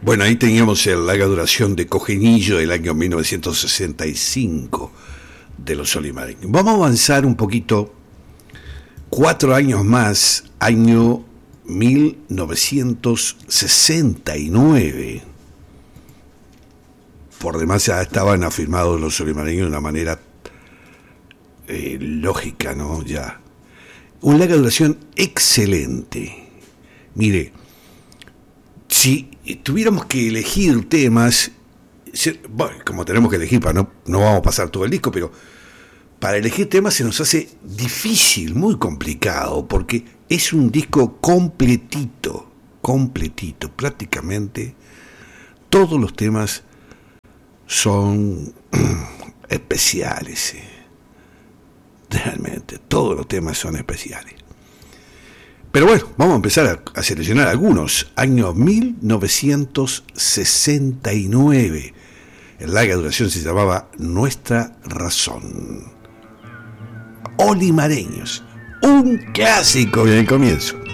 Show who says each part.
Speaker 1: Bueno, ahí teníamos el larga duración de Cojenillo del año 1965 de los Solimareños. Vamos a avanzar un poquito, 4 años más, año 1969. Por demás ya estaban afirmados los Solimareños de una manera lógica, ¿no? Ya. Un larga duración excelente. Mire, si tuviéramos que elegir temas, bueno, como tenemos que elegir, no vamos a pasar todo el disco, pero para elegir temas se nos hace difícil, muy complicado, porque es un disco completito, prácticamente todos los temas son especiales, realmente, todos los temas son especiales. Pero bueno, vamos a empezar a seleccionar algunos. Año 1969. La larga duración se llamaba Nuestra Razón. Olimareños, un clásico en el comienzo.